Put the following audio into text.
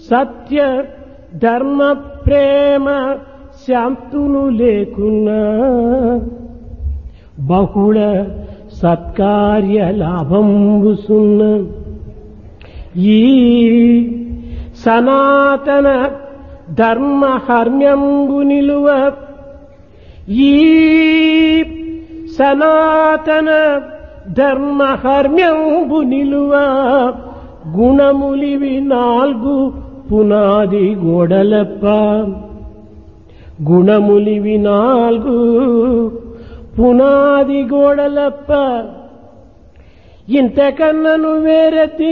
సత్య ధర్మ ప్రేమ శాంతులు లేకున్నా బహుళ సత్కార్య లాభంబుసున్న ఈ సనాతన ధర్మ హర్మ్యంబు నిలువ ఈ సనాతన ధర్మ హర్మ్యంబు నిలువ గుణములివి 4 పునాది గోడలప్ప గుణములివి 4 పునాది గోడలప్ప ఇంతకన్నను వేరతి